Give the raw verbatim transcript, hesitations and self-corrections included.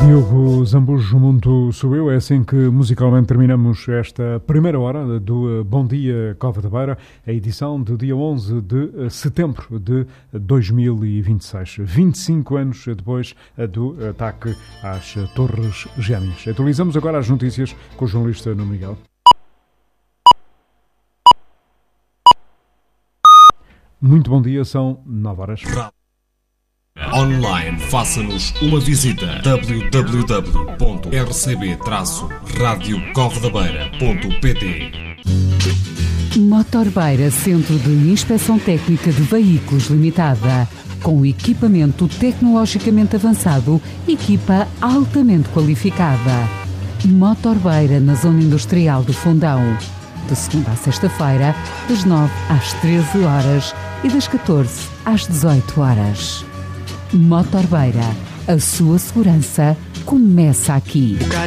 Diogo Zambujo, muito sou eu. É assim que musicalmente terminamos esta primeira hora do Bom Dia Cova da Beira, a edição do dia onze de setembro de dois mil e vinte e seis, vinte e cinco anos depois do ataque às Torres Gêmeas. Atualizamos agora as notícias com o jornalista Nuno Miguel. Muito bom dia, são nove horas. Online, faça-nos uma visita w w w ponto r c b rádio cova da beira ponto p t. Motorbeira, Centro de Inspeção Técnica de Veículos Limitada. Com equipamento tecnologicamente avançado, equipa altamente qualificada. Motorbeira, na Zona Industrial do Fundão. De segunda a sexta-feira, das nove às treze horas e das catorze às dezoito horas. Motorbeira, a sua segurança começa aqui.